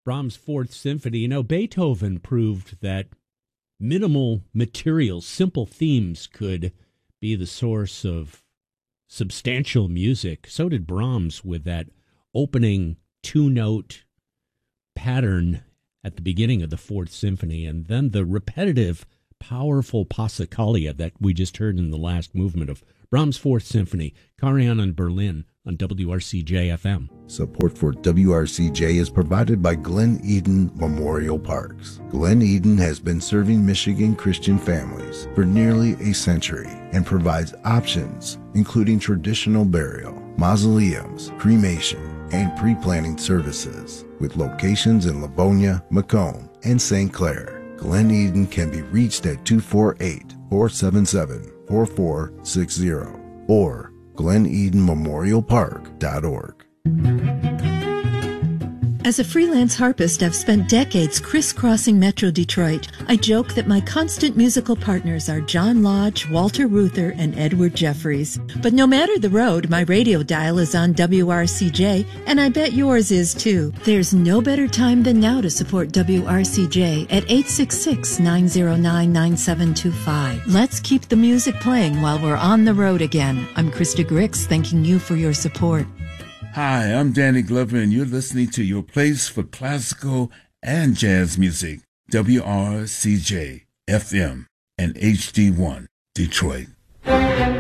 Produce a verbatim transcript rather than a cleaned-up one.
Brahms' Fourth Symphony. You know, Beethoven proved that minimal materials, simple themes could be the source of substantial music. So did Brahms with that opening two-note pattern at the beginning of the Fourth Symphony, and then the repetitive, powerful Passacaglia that we just heard in the last movement of Brahms' Fourth Symphony. Karian in Berlin on W R C J F M. Support for W R C J is provided by Glen Eden Memorial Parks. Glen Eden has been serving Michigan Christian families for nearly a century and provides options including traditional burial, mausoleums, cremation, and pre-planning services with locations in Livonia, Macomb, and Saint Clair. Glen Eden can be reached at two four eight, four seven seven, four four six zero or glen eden memorial park dot org. As a freelance harpist, I've spent decades crisscrossing Metro Detroit. I joke that my constant musical partners are John Lodge, Walter Reuther, and Edward Jeffries. But no matter the road, my radio dial is on W R C J, and I bet yours is too. There's no better time than now to support W R C J at eight six six, nine zero nine, nine seven two five. Let's keep the music playing while we're on the road again. I'm Krista Grix, thanking you for your support. Hi, I'm Danny Glover, and you're listening to your place for classical and jazz music, W R C J F M and H D one, Detroit.